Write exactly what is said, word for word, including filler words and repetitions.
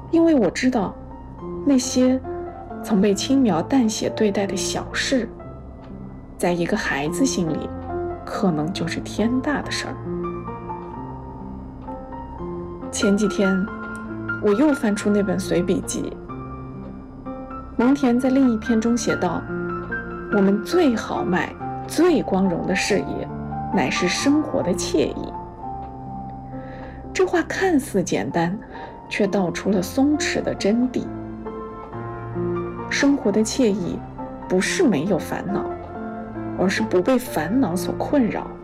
因为我知道，那些曾被轻描淡写对待的小事，在一个孩子心里，可能就是天大的事儿。前几天，我又翻出那本随笔集，蒙恬在另一篇中写道：我们最豪迈、最光荣的事业，乃是生活的惬意。这话看似简单，却道出了松弛的真谛。生活的惬意，不是没有烦恼，而是不被烦恼所困扰。